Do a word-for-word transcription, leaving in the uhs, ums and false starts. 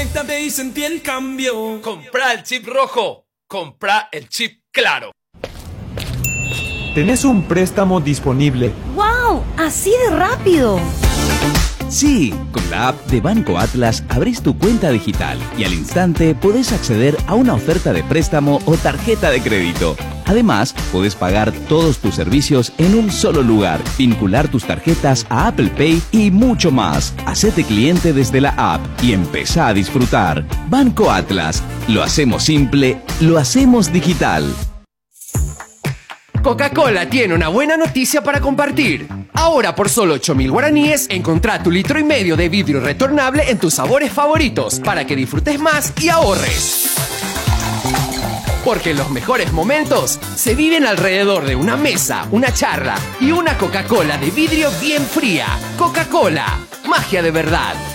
Conéctate y sentí el cambio. Compra el chip rojo. Compra el chip claro. ¿Tenés un préstamo disponible? ¡Wow! ¡Así de rápido! Sí, con la app de Banco Atlas abrís tu cuenta digital y al instante podés acceder a una oferta de préstamo o tarjeta de crédito. Además, podés pagar todos tus servicios en un solo lugar, vincular tus tarjetas a Apple Pay y mucho más. Hacete cliente desde la app y empezá a disfrutar. Banco Atlas. Lo hacemos simple, lo hacemos digital. Coca-Cola tiene una buena noticia para compartir. Ahora por solo ocho mil guaraníes, encontrá tu litro y medio de vidrio retornable en tus sabores favoritos para que disfrutes más y ahorres. Porque los mejores momentos se viven alrededor de una mesa, una charla y una Coca-Cola de vidrio bien fría. Coca-Cola, magia de verdad.